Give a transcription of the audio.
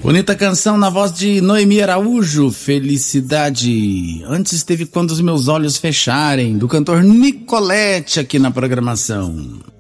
Bonita canção na voz de Noemi Araújo, Felicidade. Antes teve Quando os Meus Olhos Fecharem, do cantor Nicolete aqui na programação.